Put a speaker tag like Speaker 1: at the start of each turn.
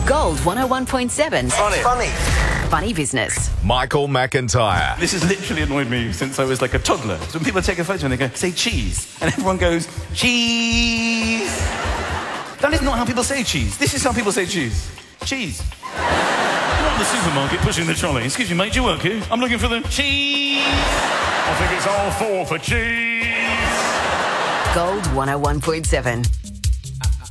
Speaker 1: Gold 101.7.
Speaker 2: Funny.
Speaker 1: Funny business.
Speaker 3: Michael McIntyre.
Speaker 4: This has literally annoyed me since I was like a toddler. So when people take a photo and they go, say cheese, and everyone goes, cheese. That is not how people say cheese. This is how people say cheese. Cheese.
Speaker 5: Not the supermarket pushing the trolley. Excuse me, mate, do you work here? I'm looking for the cheese. I think it's all four for cheese.
Speaker 1: Gold 101.7.